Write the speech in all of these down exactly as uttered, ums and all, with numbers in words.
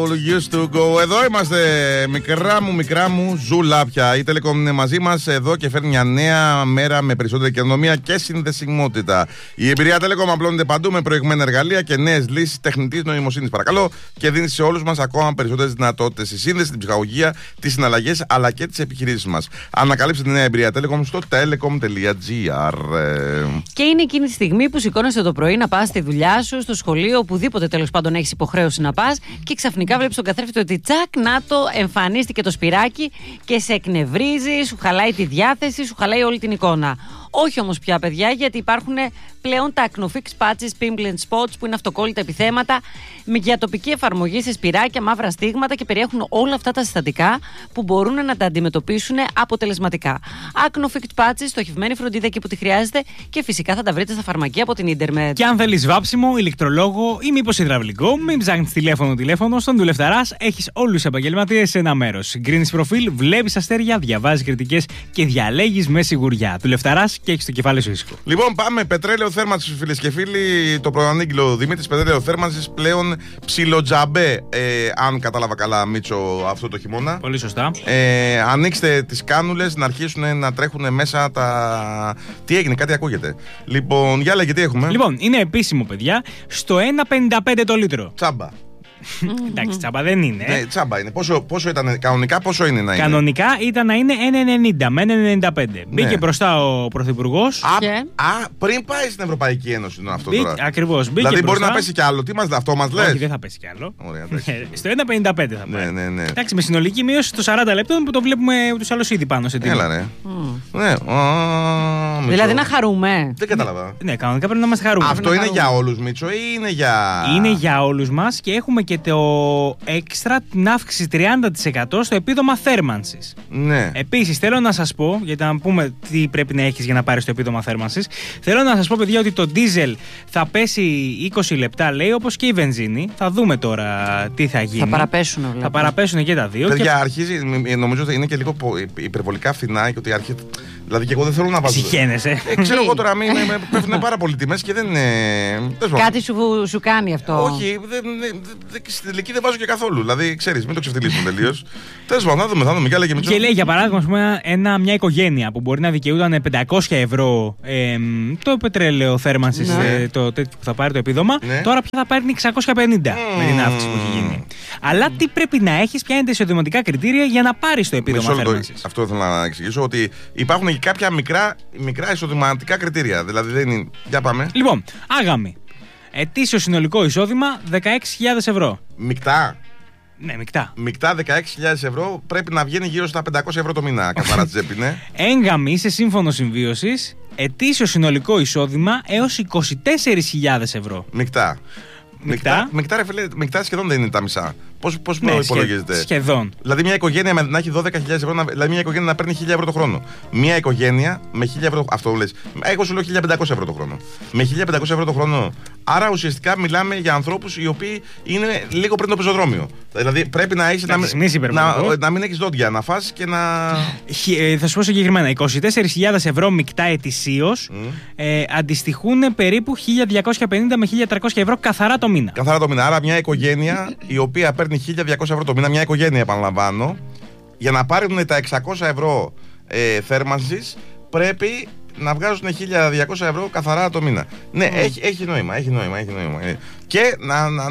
Used to go. Εδώ είμαστε, μικρά μου, μικρά μου ζούλα πια. Η Telecom είναι μαζί μας εδώ και φέρνει μια νέα μέρα με περισσότερη καινοτομία και συνδεσιμότητα. Η εμπειρία Telecom απλώνεται παντού με προηγμένα εργαλεία και νέες λύσεις τεχνητής νοημοσύνης, παρακαλώ, και δίνει σε όλους μας ακόμα περισσότερες δυνατότητες. Η σύνδεση, την ψυχαγωγία, τις συναλλαγές αλλά και τις επιχειρήσεις μας. Ανακαλύψτε τη νέα εμπειρία Telecom στο telecom τελεία gr. Και είναι εκείνη τη στιγμή που σηκώνεσαι το πρωί να πας στη δουλειά σου, στο σχολείο, οπουδήποτε τέλος πάντων έχεις υποχρέωση να πας και ξαφνικά βλέπεις στον καθρέφτη ότι τσακ, να το, εμφανίστηκε το σπυράκι και σε εκνευρίζει, σου χαλάει τη διάθεση, σου χαλάει όλη την εικόνα. Όχι όμως πια, παιδιά, γιατί υπάρχουν πλέον τα Acnofix Patches Pimple and Spots που είναι αυτοκόλλητα επιθέματα με για τοπική εφαρμογή σε σπυράκια, μαύρα στίγματα και περιέχουν όλα αυτά τα συστατικά που μπορούν να τα αντιμετωπίσουν αποτελεσματικά. Acnofix Patches, στοχευμένη φροντίδα εκεί που τη χρειάζεται και φυσικά θα τα βρείτε στα φαρμακεία από την ίντερνετ. Και αν θέλεις βάψιμο, ηλεκτρολόγο ή μήπως υδραυλικό, μην ψάχνεις τηλέφωνο-τηλέφωνο, στον Δουλευταράς έχεις όλους τους επαγγελματίες σε ένα μέρος. Συγκρίνεις προφίλ, βλέπεις αστέρια, διαβάζεις κριτικές και διαλέγεις με σιγουριά. Δουλευταράς και έχεις το κεφάλι σου ήσυχο. Λοιπόν, πάμε. Πετρέλαιο θέρμανσης, φίλες και φίλοι. Το προανήγγειλο Δημήτρης. Πετρέλαιο θέρμανσης πλέον ψιλοτζαμπέ. Ε, αν κατάλαβα καλά, Μίτσο, αυτό το χειμώνα. Πολύ σωστά. Ε, ανοίξτε τις κάνουλες να αρχίσουν να τρέχουν μέσα τα. Τι έγινε, κάτι ακούγεται. Λοιπόν, για λέγε, τι έχουμε. Λοιπόν, είναι επίσημο, παιδιά, στο ένα πενήντα πέντε το λίτρο. Τσάμπα. Εντάξει, τσάμπα δεν είναι. Ναι, τσάμπα είναι. Πόσο, πόσο ήταν, κανονικά πόσο είναι να είναι. Κανονικά ήταν να είναι ένα ενενήντα με ένα ενενήντα πέντε. Ναι. Μπήκε μπροστά ο Πρωθυπουργός. Α, και... α, πριν πάει στην Ευρωπαϊκή Ένωση είναι αυτό τώρα. Ακριβώς. Μπήκε δηλαδή μπροστά. Μπορεί να πέσει κι άλλο. Τι μας λέει, αυτό μας λες. Όχι, δεν θα πέσει κι άλλο. Ωραία, στο ένα πενήντα πέντε θα πάει. Ναι, ναι, ναι. Εντάξει, με συνολική μείωση στο σαράντα λεπτών που το βλέπουμε ούτως ή άλλως ήδη πάνω σε τιμή. Έλα, ρε. Mm. Ναι. Oh, δηλαδή να χαρούμε. Δεν κατάλαβα. Ναι, κανονικά πρέπει να είμαστε χαρούμενοι. Αυτό είναι για όλους, Μίτσο, ή είναι για. Είναι για όλους μας και έχουμε και το έξτρα, την αύξηση τριάντα τοις εκατό στο επίδομα θέρμανσης. Ναι. Επίσης, θέλω να σας πω, γιατί να πούμε τι πρέπει να έχεις για να πάρεις το επίδομα θέρμανσης, θέλω να σας πω, παιδιά, ότι το ντίζελ θα πέσει είκοσι λεπτά, λέει, όπως και η βενζίνη. Θα δούμε τώρα τι θα γίνει. Θα παραπέσουν όλα. Θα παραπέσουν και τα δύο. Παιδιά, και... αρχίζει, νομίζω ότι είναι και λίγο υπερβολικά φθηνά και ότι αρχίζει. Δηλαδή και εγώ δεν θέλω να βάζω. Συχαίνεσαι. Ε, ξέρω εγώ τώρα, μην πέφτουν πάρα πολύ τιμές και δεν είναι. Κάτι σου, σου κάνει αυτό. Όχι, δεν, δεν, δεν, στην τελική δεν βάζω και καθόλου. Δηλαδή, ξέρεις, μην το ξεφτυλίσουμε τελείως. Τέλος πάντων, θα δούμε, θα δούμε. Και, λέγε, και λέει, για παράδειγμα, πούμε, ένα, μια οικογένεια που μπορεί να δικαιούταν πεντακόσια ευρώ ε, το πετρέλαιο θέρμανσης, ναι. ε, το τέτοιο που θα πάρει το επίδομα, ναι. Τώρα πια θα πάρει εξακόσια πενήντα mm. με την αύξηση που έχει γίνει. Αλλά τι πρέπει να έχεις, ποια είναι τα εισοδηματικά κριτήρια για να πάρεις το επίδομα θέρμανσης. Αυτό θέλω να εξηγήσω, ότι υπάρχουν και κάποια μικρά, μικρά εισοδηματικά κριτήρια. Δηλαδή δεν είναι. Για πάμε. Λοιπόν, άγαμη. Ετήσιο συνολικό εισόδημα δεκαέξι χιλιάδες ευρώ. Μεικτά. Ναι, μεικτά. Μεικτά δεκαέξι χιλιάδες ευρώ πρέπει να βγαίνει γύρω στα πεντακόσια ευρώ το μήνα. Καθαρά τσέπη, ναι. Έγκαμη σε σύμφωνο συμβίωσης. Ετήσιο συνολικό εισόδημα έως είκοσι τέσσερις χιλιάδες ευρώ. Μεικτά. Μεικτά, μεικτά, ρε φίλε, μεικτά σχεδόν δεν είναι τα μισά. Πώς, πώς ναι, υπολογίζεται. Σχεδόν. Δηλαδή μια οικογένεια να έχει δώδεκα χιλιάδες ευρώ, δηλαδή μια οικογένεια να παίρνει χίλια ευρώ το χρόνο. Μια οικογένεια με χίλια ευρώ. Αυτό λες. Εγώ σου λέω χίλια πεντακόσια ευρώ το χρόνο. Με χίλια πεντακόσια ευρώ το χρόνο. Άρα ουσιαστικά μιλάμε για ανθρώπους οι οποίοι είναι λίγο πριν το πεζοδρόμιο. Δηλαδή πρέπει να έχει. Να, να, να μην έχει δόντια, να φας και να. Ε, θα σου πω συγκεκριμένα. είκοσι τέσσερις χιλιάδες ευρώ μεικτά ετησίως mm. ε, αντιστοιχούν περίπου χίλια διακόσια πενήντα με χίλια τριακόσια ευρώ καθαρά το μήνα. Καθαρά το μήνα. Άρα μια οικογένεια η οποία παίρνει χίλια διακόσια ευρώ το μήνα, μια οικογένεια επαναλαμβάνω, για να πάρουν τα εξακόσια ευρώ ε, θέρμανσης πρέπει να βγάζουν χίλια διακόσια ευρώ καθαρά το μήνα. Ναι, mm. έχει, έχει νόημα, έχει νόημα, έχει νόημα. Και να, να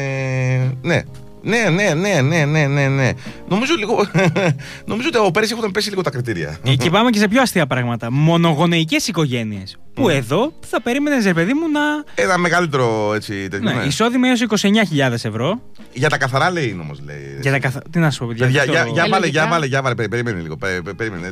ναι, ναι. Ναι, ναι, ναι, ναι, ναι, ναι, ναι. Νομίζω λίγο. Νομίζω ότι από πέρυσι έχουν πέσει λίγο τα κριτήρια. Και πάμε και σε πιο αστεία πράγματα. Μονογονεϊκές οικογένειες. Που mm. εδώ θα περίμενες, ρε παιδί μου, να. Ένα μεγαλύτερο έτσι. Τέτοιο, ναι, ναι. Εισόδημα έως είκοσι εννιά χιλιάδες ευρώ. Για τα καθαρά λέει όμως. Λέει. Για τα καθα... Τι να σου πω, παιδιά. Για, για, για, βάλε, για βάλε, για βάλε. Περίμενε λίγο. Περίμενε.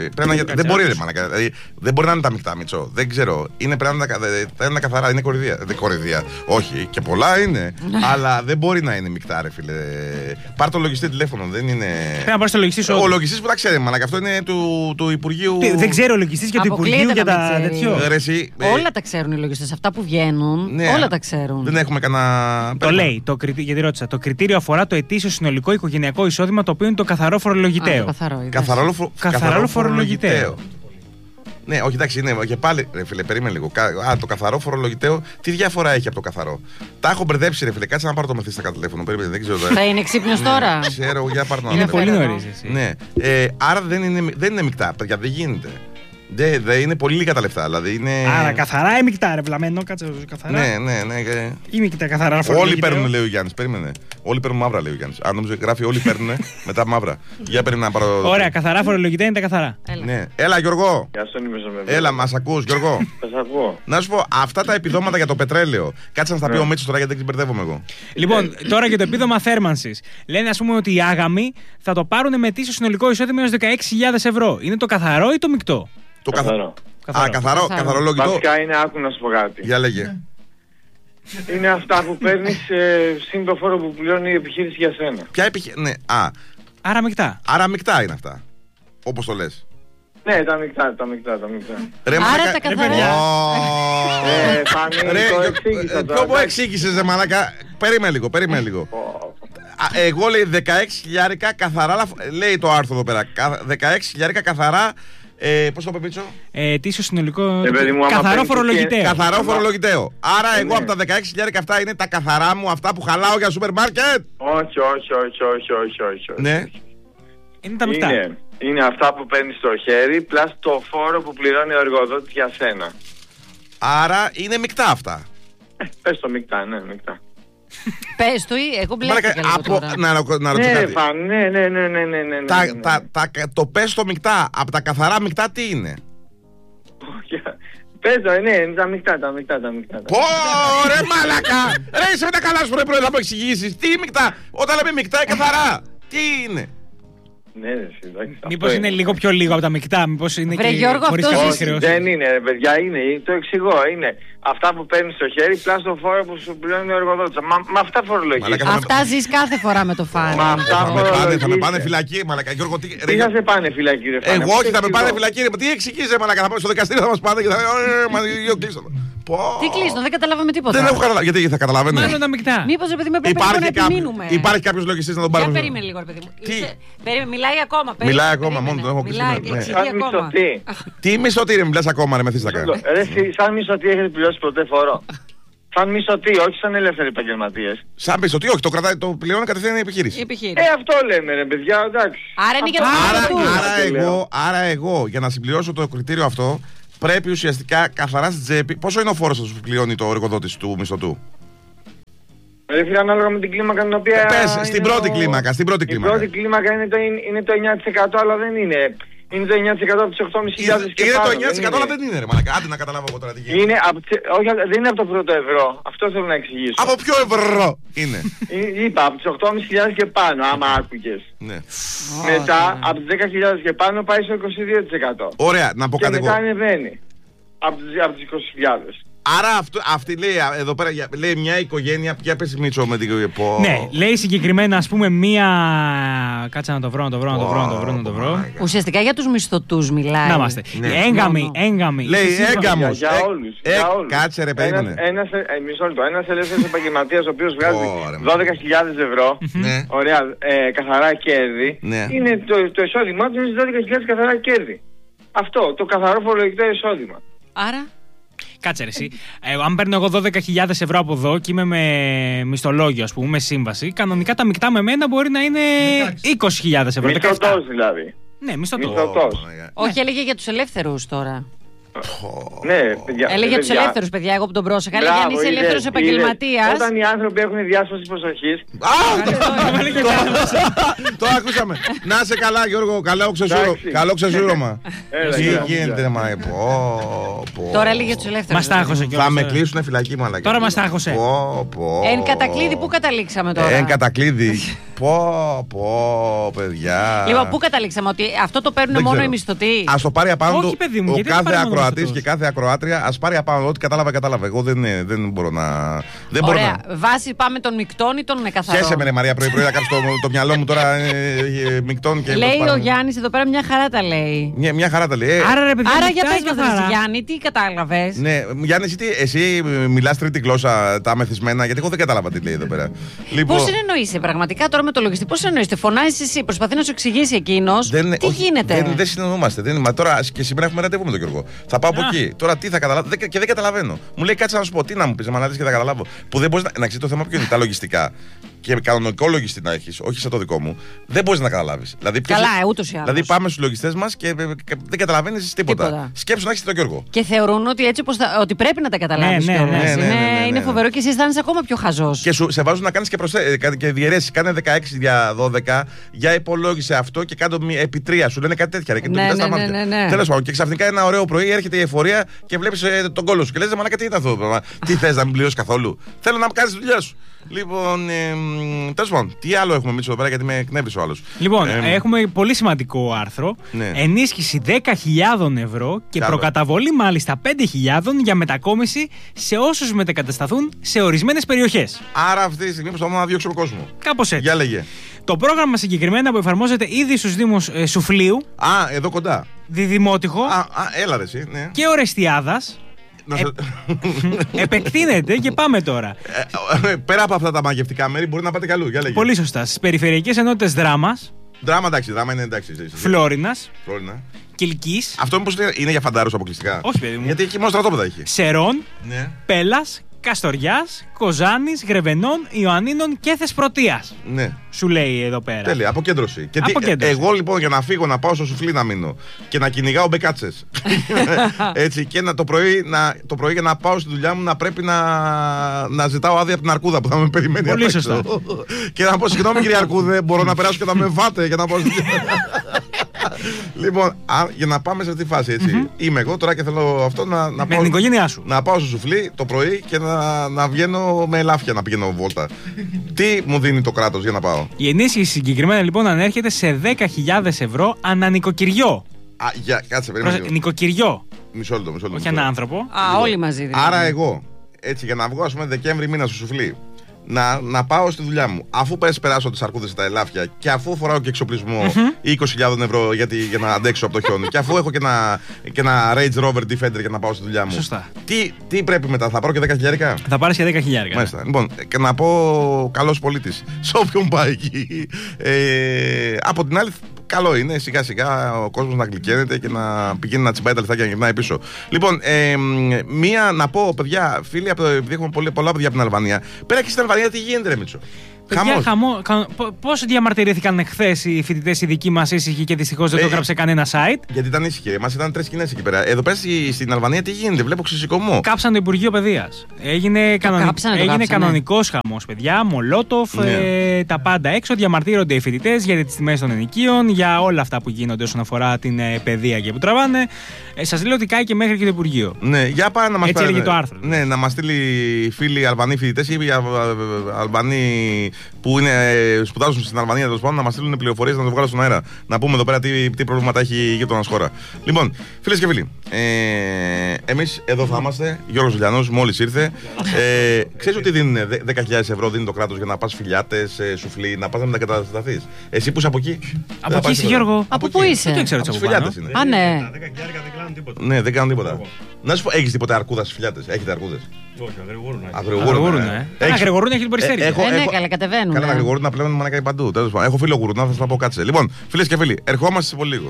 Δεν μπορεί, ρε μάνα. Δεν μπορεί να είναι τα μεικτά, Μιτσό. Δεν ξέρω. Είναι πρέπει να είναι καθαρά. Είναι κορυδία. Όχι, και πολλά είναι. Αλλά δεν μπορεί να είναι μεικτά, ρε φίλε. Πάρ' το λογιστή τηλέφωνο, δεν είναι. Πρέπει να πάρει το λογιστή σου. Ο λογιστής που τα ξέρει, μάνα. Αυτό είναι του, του Υπουργείου. Δεν ξέρω ο λογιστής για το Υπουργείο για τα τέτοιο. Όλα τα ξέρουν οι λογιστές. Αυτά που βγαίνουν, ναι, όλα τα ξέρουν. Δεν έχουμε κανένα. Το λέει, το κριτή... γιατί ρώτησα. Το κριτήριο αφορά το ετήσιο συνολικό οικογενειακό εισόδημα, το οποίο είναι το καθαρό φορολογητέο. Α, το καθαρό, καθαρό, φο... καθαρό φορολογητέο. Ναι, όχι, εντάξει, είναι. Και πάλι, ρε φίλε, περίμενε λίγο. Α, το καθαρό φορολογητέο, τι διαφορά έχει από το καθαρό. Τα έχω μπερδέψει, ρε φίλε. Κάτσε να πάρω το μεθύστα κατά τηλέφωνο. Περίμενε, δεν ξέρω. Θα είναι ξύπνιος τώρα. Ξέρω, για πάρω Είναι πολύ νωρίς. Ναι. Ε, άρα δεν είναι, δεν είναι μεικτά, παιδιά, δεν γίνεται. Δεν δε, είναι πολύ λίγα τα λεφτά. Δηλαδή είναι... Άρα καθαρά ή μεικτά, ρε βλαμμένο, κάτσε καθαρά. Ναι, ναι, ναι. Ή μεικτά καθαρά. Όλοι παίρνουν, λέει ο Γιάννης. Περίμενε. Όλοι παίρνουν μαύρα, λέει ο Γιάννης. Αν νομίζω γράφει όλοι παίρνουν μετά μαύρα. Για περίμενα να πάρω. Ωραία, καθαρά φορολογητέα είναι τα καθαρά. Έλα. Ναι. Έλα, Γιώργο. Γεια σου, Έλα, μας ακούς, Γιώργο. Σας ακούω. Να σου πω, αυτά τα επιδόματα για το πετρέλαιο. Κάτσε να στα πει ο Μίτσος τώρα γιατί δεν ξεμπερδεύομαι εγώ. Λοιπόν, τώρα για το επίδομα θέρμανσης. Λένε, ας πούμε, ότι οι άγαμοι θα το πάρουν με ετήσιο συνολικό εισόδημα έως δεκαέξι χιλιάδες ευρώ. Είναι το καθαρό ή το μεικτό? Το καθαρό. Α, καθαρό, καθαρολόγητο. Βασικά είναι, άκου να σου πω κάτι. Για λέγε. Είναι αυτά που παίρνεις ε, συν το φόρο που πληρώνει η επιχείρηση για σένα. Ποια επιχείρηση, ναι, α. Άρα μεικτά. Άρα μεικτά είναι αυτά. Όπως το λες. Ναι, τα μεικτά, τα μεικτά, τα μεικτά. Ρε, Άρα μαλακα... τα καθαρά. Ε, Φανή, Ρε, το εξήγησα τώρα. ποιο μου εξήγησες, ρε μαλακα. Περίμενε λίγο, περίμενε λίγο. Εγώ λέει δεκαέξι χιλιάρικα καθαρά, λέει το άρθρο εδώ πέρα. δεκαέξι χιλιάρικα καθαρά. Ε, πώς το είπε, Πίτσο? Ε, τι συνολικό. Ε, παιδί μου, καθαρό φορολογητέο. Καθαρό φορολογητέο. Άρα, ε, εγώ ναι. από τα δεκαέξι χιλιάρικα αυτά είναι τα καθαρά μου, αυτά που χαλάω για σούπερ μάρκετ. Όχι, όχι, όχι, όχι, όχι, όχι, όχι. Ναι. Είναι τα μεικτά. Είναι, είναι αυτά που παίρνεις στο χέρι, πλάς το φόρο που πληρώνει ο εργοδότης για σένα. Άρα είναι μεικτά αυτά. Ε, πες το μεικτά, ναι, μεικτά. Πες του ή εγώ μπλέκτηκα λίγο από, τώρα. να, να, να ρωτήσω Ναι, κάτι. φα, ναι, ναι, ναι, ναι, ναι, ναι, Τα, ναι, ναι. τα, τα, το πες στο μεικτά, από τα καθαρά μεικτά τι είναι? Όχι, πες το, ναι, είναι τα μεικτά, τα μεικτά, τα μεικτά. Πω ρε μαλακα! Ρε είσαι με τα καλά σου ρε πρωί, θα μου εξηγήσεις. Τι μεικτά? Όταν λέμε μεικτά είναι καθαρά. Τι είναι? Ναι, ρε, εντάξει. Μήπως είναι λίγο πιο λίγο από τα μεικτά, μήπως είναι Βρε, και Γιώργο, χωρίς αυτό καμία Όχι, χρέωση. δεν είναι, ρε παιδιά, είναι, το εξηγώ, είναι αυτά που παίρνεις στο χέρι, πλάς το φόρο που σου πληρώνει ο εργοδότης. Μα, μα αυτά φορολογείς. Μαλάκα, θα με- Αυτά ζεις κάθε φορά με το φάρι. Μα αυτά Θα με πάνε, θα με φορολογείς. πάνε φυλακή, μαλακα. Γιώργο, τι, Τι θα σε πάνε φυλακή, ρε Φάνα, εγώ πώς όχι, θα με εξηγώ. πάνε φυλακή. Ρε, τι εξηγείς, ρε μαλακα? Θα πάμε στο δικαστήριο, θα μας πάνε και θα. Ε, μα, γιο, κλείστο το. Πω. Τι κλείστο, δεν καταλάβαμε τίποτα. Δεν έχω καταλάβει. Γιατί θα καταλαβαίνετε? Μάλλον τα μεικτά. Μήπως επειδή με πρέπει λίγο να Υπάρχει, κάποιο, επιμείνουμε. υπάρχει κάποιος λογιστής να τον Για πάρει. περίμενε λίγο, ρε παιδί μου. Τι? Είσαι- περίμενε, μιλάει ακόμα. Μιλάει περίμενε, ακόμα, περίμενε. μόνο τον έχω κλείσει Μιλάει, σήμερα, ναι. εξηγεί Σαν ακόμα. μισθωτή. Τι μισθωτή ρε, μιλάς ακόμα ρε μεθύστακα? Ρε, εσύ, σαν μισθωτή έχετε πληρώσει ποτέ φόρο? Σαν μισθωτή, όχι σαν ελεύθεροι επαγγελματίες. Σαν μισθωτή, όχι, το, κρατάει, το πληρώνει κατευθείαν η επιχείρηση. Η επιχείρηση. Ε, αυτό λέμε, ρε παιδιά, εντάξει. Άρα είναι για τους Άρα, μισθωτούς. άρα, Αυτό λέω. εγώ, άρα εγώ, για να συμπληρώσω το κριτήριο αυτό, πρέπει ουσιαστικά καθαρά στην τσέπη. Πόσο είναι ο φόρος που πληρώνει το εργοδότης του μισθωτού? Ρε φίλε, ανάλογα με την κλίμακα την οποία... Ε, πες, είναι στην πρώτη ο- κλίμακα, στην πρώτη Η κλίμακα. πρώτη κλίμακα είναι το, είναι το εννιά τοις εκατό, αλλά δεν είναι. Είναι το εννιά τοις εκατό από τις οκτώ χιλιάδες πεντακόσιες και Είναι πάνω. το εννιά τοις εκατό, αλλά είναι. δεν είναι ρε μαλακα. Άντε να καταλάβω εγώ τώρα τι γίνεται. Είναι από, τις- όχι, δεν είναι από το πρώτο ευρώ. Αυτό θέλω να εξηγήσω. Από ποιο ευρώ είναι? Ε, Είπα, από τις οκτώ χιλιάδες πεντακόσιες και πάνω, άμα άκουγες. Ναι. Μετά, από τις δέκα χιλιάδες και πάνω πάει στο είκοσι δύο τοις εκατό. Ωραία, να πω Και κάτι μετά εγώ. ανεβαίνει. Από τις, από τις είκοσι χιλιάδες. Άρα αυτό, αυτή λέει α, εδώ πέρα, για- λέει μια οικογένεια. Ποια πες Μίτσο με την. Πω. Ναι, λέει συγκεκριμένα, ας πούμε, μία. Κάτσε να το βρω, να το βρω, να το βρω, να το βρω. Να το βρω. Ουσιαστικά για τους μισθωτούς μιλάει. Να είμαστε. Ναι. Έγκαμη, Μόνο. έγκαμη. Λέει Σύμφωνα- έγκαμος. Για, Ε, για όλους. ε, για όλους. κάτσε, ρε, περίμενε. Ένας, ένας, ε, μισό λεπτό. Ένας ελεύθερος επαγγελματίας ο οποίος βγάζει Ωραία, δώδεκα χιλιάδες ευρώ, Ναι. ωραία, ε, καθαρά κέρδη, Ναι. είναι το, το εισόδημά του είναι δώδεκα χιλιάδες καθαρά κέρδη. Αυτό, το καθαρό φορολογικό εισόδημα. Άρα. Κάτσε ρε, εσύ. Ε, αν παίρνω εγώ δώδεκα χιλιάδες ευρώ από εδώ και είμαι με μισθολόγιο, ας πούμε, με σύμβαση, κανονικά τα μεικτά με μένα μπορεί να είναι είκοσι χιλιάδες ευρώ. δεκαεπτά. Μισθωτός δηλαδή. Ναι, μισθωτό. Μισθωτός. Όχι, έλεγε για τους ελεύθερους τώρα. Ναι, παιδιά. Έλεγε για τους παιδιά. ελεύθερους, παιδιά, εγώ που τον πρόσεχα. Έλεγε αν Μπράβο, είσαι είδες, ελεύθερος είδες. επαγγελματίας. Όταν οι άνθρωποι έχουν διάσπαση προσοχής, Το ακούσαμε. Να είσαι καλά, Γιώργο. Καλό ξεσούρο- Εντάξει. Καλό ξεσούρωμα. Έλα, Τι γεια. γίνεται, ρε μα. πω, πω. Τώρα έλεγε για τους ελεύθερους. Μας τάχωσε κιόλας. Θα με κλείσουνε φυλακή, μαλακά. Τώρα μας τάχωσε. Πω, πω. Εν κατακλείδη, πού καταλήξαμε τώρα. Εν κατακλείδη. Πω, πω, παιδιά. Λοιπόν, πού καταλήξαμε, ότι αυτό το παίρνουν Δεν μόνο ξέρω. οι μισθωτοί. Α το πάρει απάνω Όχι, του παιδί μου, ο γιατί να κάθε πάρει μόνο ακροατή μισθωτός. και κάθε ακροάτρια. Α πάρει απάνω ό,τι κατάλαβα, κατάλαβα. Εγώ δεν, ε, δεν μπορώ να. Δεν μπορώ Ωραία. να. Βάση πάμε των μεικτών ή των καθαρών. Χαίρεσαι με ρε Μαρία πρωί-πρωί να κάψω το, το μυαλό μου τώρα ε, ε, μεικτών και. Λέει πάνω. ο Γιάννης εδώ πέρα μια χαρά τα λέει. Μια, μια χαρά τα λέει. Ε, Άρα ρε παιδιά, Άρα μεικτά για πες ή μας, καθαρά? ρε Γιάννη, τι κατάλαβες. Ναι, Γιάννη, εσύ, τι- εσύ μιλά τρίτη γλώσσα τα μεθυσμένα, γιατί εγώ δεν κατάλαβα τι λέει εδώ πέρα. Λοιπόν, Πώς συνεννοείσαι πραγματικά τώρα με το λογιστή. Πώς εννοείστε, φωνάζεις εσύ, προσπαθεί να σου εξηγήσει εκείνος. Τι όχι, γίνεται. Δεν, δεν συνεννοούμαστε. Δεν, μα τώρα και σήμερα έχουμε ραντεβού με τον Γιώργο. Θα πάω από εκεί. Τώρα τι θα καταλάβω και δεν καταλαβαίνω. Μου λέει κάτσε να σου πω, τι να μου πει, να και θα καταλάβω. Που δεν μπορεί να, να ξέρει το θέμα ποιο είναι. Τα λογιστικά. Και κανονικό λογιστή να έχει, όχι σαν το δικό μου, δεν μπορεί να καταλάβει. Δηλαδή, καλά, ούτως ή άλλως. Δηλαδή, πάμε στου λογιστέ μα και δεν καταλαβαίνει τίποτα. τίποτα. Σκέψου να έχει τον Γιώργο. Και θεωρούν ότι έτσι όπως θα, ότι πρέπει να τα καταλάβει. Ναι, ναι, ναι, ναι, ναι, ναι, ναι. Είναι φοβερό και εσύ αισθάνεσαι ακόμα πιο χαζός. Και σου, σε βάζουν να κάνει και, προσέ... και διαιρέσει. Κάνε δεκαέξι δια δώδεκα, για υπολόγισε αυτό και κάτω επί τρία. Σου λένε κάτι τέτοια. Και ναι, ναι, ναι, ναι, ναι. Τέλος πάντων, και ξαφνικά ένα ωραίο πρωί έρχεται η εφορία και βλέπει ε, τον κόλλο σου. Και λε, μαλάκα τι ήταν αυτό. Τι θε να μην πληρώσει καθόλου. Θέλω να κάνει τη δουλειά σου. Λοιπόν, ε, τέλος πάντων, τι άλλο έχουμε εμείς εδώ πέρα, γιατί με εκνεύρισε ο άλλος. Λοιπόν, ε, έχουμε πολύ σημαντικό άρθρο. Ναι. Ενίσχυση δέκα χιλιάδες ευρώ και Κάλο. προκαταβολή μάλιστα πέντε χιλιάδες για μετακόμιση σε όσους μετεκατασταθούν σε ορισμένες περιοχές. Άρα αυτή τη στιγμή προσπαθούμε να διώξουμε κόσμο. Κάπως έτσι. Για λέγε. Το πρόγραμμα συγκεκριμένα που εφαρμόζεται ήδη στους Δήμους ε, Σουφλίου. Α, εδώ κοντά. Διδημότυχο. Α, α έλα ρε εσύ, ναι. Και Ορεστιάδας. Ε, επεκτείνεται και πάμε τώρα. Ε, ε, πέρα από αυτά τα μαγευτικά μέρη, μπορεί να πάτε καλού. Για λέγε. Πολύ σωστά. Στις περιφερειακές ενότητες Δράμας. Δράμα, εντάξει, δράμα είναι εντάξει. Φλόρινας. Φλόρινα. Κιλκής. Αυτό μήπως είναι για φαντάρους αποκλειστικά? Όχι, παιδί μου. Γιατί εκεί μόνο στρατόπεδα έχει. Σερών. Ναι. Πέλας. Καστοριάς, Κοζάνης, Γρεβενών, Ιωαννίνων και Θεσπρωτείας. Ναι. Σου λέει εδώ πέρα. Τέλεια, αποκέντρωση. Και αποκέντρωση. Εγώ λοιπόν για να φύγω να πάω στο Σουφλί να μείνω και να κυνηγάω μπεκάτσες. Έτσι, και να, το, πρωί, να, το πρωί για να πάω στη δουλειά μου να πρέπει να, να ζητάω άδεια από την αρκούδα που θα με περιμένει. Πολύ σωστά. Και να πω συγγνώμη κύριε Αρκούδε, μπορώ να περάσω και να με βάτε για να πάω στη δουλειά. Λοιπόν, α, για να πάμε σε αυτή τη φάση, έτσι. Mm-hmm. Είμαι εγώ τώρα και θέλω αυτό να, να, με πάω, την οικογένειά σου. να πάω στο Σουφλί το πρωί και να, να βγαίνω με ελάφια να πηγαίνω βόλτα. Τι μου δίνει το κράτος για να πάω? Η ενίσχυση συγκεκριμένα λοιπόν ανέρχεται σε δέκα χιλιάδες ευρώ ανά νοικοκυριό. Α, για, κάτσε, περίμενε. Νοικοκυριό. Μισό λεπτό, μισό λεπτό. Όχι ένα άνθρωπο. Α, λοιπόν, όλοι μαζί δηλαδή. Άρα εγώ, έτσι, για να βγω, ας πούμε, Δεκέμβρη μήνα στο Σουφλί, να, να πάω στη δουλειά μου, αφού πες περάσω τις αρκούδες και τα ελάφια και αφού φοράω και εξοπλισμό mm-hmm. είκοσι χιλιάδες ευρώ γιατί, για να αντέξω από το χιόνι και αφού έχω και ένα, και ένα Range Rover Defender για να πάω στη δουλειά μου. Σωστά. Τι, τι πρέπει μετά, θα πάρω και δέκα χιλιάρικα? Θα πάρεις και δέκα χιλιάρικα. Μάλιστα. Λοιπόν, και να πω καλός πολίτης σε όποιον πάει εκεί. Ε, από την άλλη, καλό είναι σιγά σιγά ο κόσμος να γλυκαίνεται και να πηγαίνει να τσιμπάει τα λεφτά και να γυρνάει πίσω. Λοιπόν, ε, μία να πω, παιδιά, φίλοι, επειδή έχουμε πολλά παιδιά από την Αλβανία, πέρα και στην Αλβανία τι γίνεται, ρε Μίτσο? Παιδιά, χαμό, κα, πώς διαμαρτυρήθηκαν χθες οι φοιτητές οι δικοί μας ήσυχοι και δυστυχώς δεν το έγραψε ε, κανένα site? Γιατί ήταν ήσυχοι, εμάς ήταν τρεις σκηνές εκεί πέρα. Εδώ πέρα στην Αλβανία τι γίνεται, βλέπω ξεσηκωμό. Κάψαν το Υπουργείο Παιδείας. Έγινε, κανονι... κάψανε, έγινε κάψανε. κανονικός χαμός, παιδιά. Μολότοφ, ναι. ε, τα πάντα έξω. Διαμαρτύρονται οι φοιτητές για τις τιμές των ενοικίων, για όλα αυτά που γίνονται όσον αφορά την ε, παιδεία και που τραβάνε. Ε, σας λέω ότι κάει και μέχρι και το Υπουργείο. Ναι, για πάμε να μας Έτσι έλεγε το άρθρο. Ναι, να μας στείλει φίλοι Αλβανοί φοιτητές ή Αλβανοί που είναι, σπουδάζουν στην Αλβανία, τέλος πάντων, να μας στείλουν πληροφορίες να το βγάλω στον αέρα. Να πούμε εδώ πέρα τι, τι προβλήματα έχει η γείτονας χώρα. Λοιπόν, φίλες και φίλοι, ε, εμείς εδώ θα είμαστε. Γιώργος Ζουλιανός, μόλις ήρθε. Ε, ξέρεις ότι δίνουν δέκα χιλιάδες ευρώ δίνει το κράτος για να πας Φιλιάτες, Σουφλί, να πας να μετακατασταθείς? Εσύ που είσαι από εκεί? Από εκεί είσαι, Γιώργο? Από πού είσαι? Δεν ξέρω, από Φιλιάτες είναι. Α, ναι. δέκα χιλιάδες δεν κάνουν τίποτα. Ναι, δεν κάνουν τίποτα. Να σου πω, έχεις τίποτα αρκούδα στις Φιλιάτες? Έχετε αρκούδες? Όχι, αγρηγορούν. Αγρηγορούν, ε. Αγρηγορούν έχει την περιστέρια. Ε, ναι, καλά, κατεβαίνουν. Καλά, αγρηγορούν να πλέον μανακάει παντού. Τέλος πάντων, έχω φίλο γουρνά, θα σας πω κάτσε. Λοιπόν, φίλες και φίλοι, ερχόμαστε σε πολύ λίγο.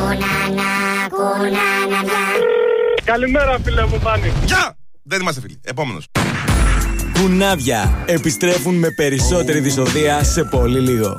Καλημέρα, φίλε μου, πάνη. Γεια! Δεν είμαστε φίλοι. Επόμενος. Κουνάβια επιστρέφουν με περισσότερη δυσοδεία σε πολύ λίγο.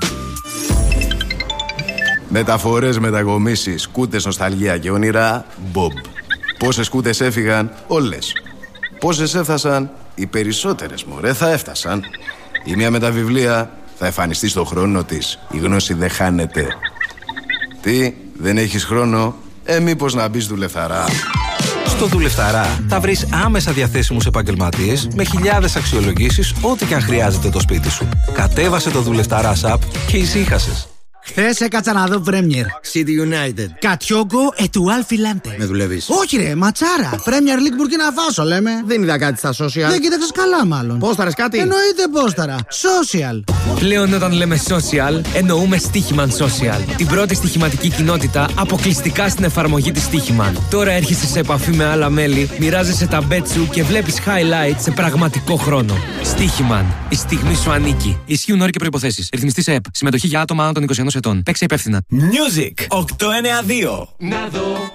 Μεταφορές, μετακομίσεις, σκούτες, νοσταλγία και όνειρα, Bob. Πόσες σκούτες έφυγαν? Όλες. Πόσες έφτασαν? Οι περισσότερες, μωρέ, θα έφτασαν. Η μία με τα βιβλία θα εμφανιστεί στο χρόνο της. Η γνώση δεν χάνεται. Τι, δεν έχεις χρόνο? Ε, μήπως να μπεις δουλευταρά? Στο Δουλευταρά θα βρεις άμεσα διαθέσιμους επαγγελματίες με χιλιάδες αξιολογήσεις ό,τι και αν χρειάζεται το σπίτι σου. Κατέβασε το Δουλευταρά app και ησύχασες. Χθες έκατσα να δω Premier. City United. Κατιόγκο ετουάλ φιλάντε. Με δουλεύεις? Όχι ρε, ματσάρα. Premier League Burkina Faso λέμε. Δεν είδα κάτι στα social. Δεν κοίταξες καλά μάλλον. Πόσταρες κάτι? Εννοείται πόσταρα. Social. Πλέον όταν λέμε social, εννοούμε Στοίχημαν Social. Την πρώτη στοιχηματική κοινότητα αποκλειστικά στην εφαρμογή της Στοίχημαν. Τώρα έρχεσαι σε επαφή με άλλα μέλη, μοιράζεσαι τα bet σου και βλέπεις highlights σε πραγματικό χρόνο. Στοίχημαν. Η στιγμή σου ανήκει. Ισχύουν όροι και προϋποθέσεις. Ρυθμιστή σε ΕΠ. Συμμετοχή για άτομα άνω των είκοσι ενός ετών. Παίξε υπεύθυνα. Music οκτακόσια ενενήντα δύο. Να δω.